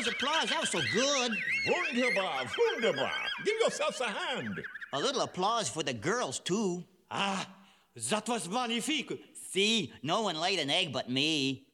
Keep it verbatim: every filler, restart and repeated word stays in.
applause, applause. That was so good. Wunderbar, wunderbar. Give yourselves a hand. A little applause for the girls, too. Ah, that was magnifique. See, no one laid an egg but me.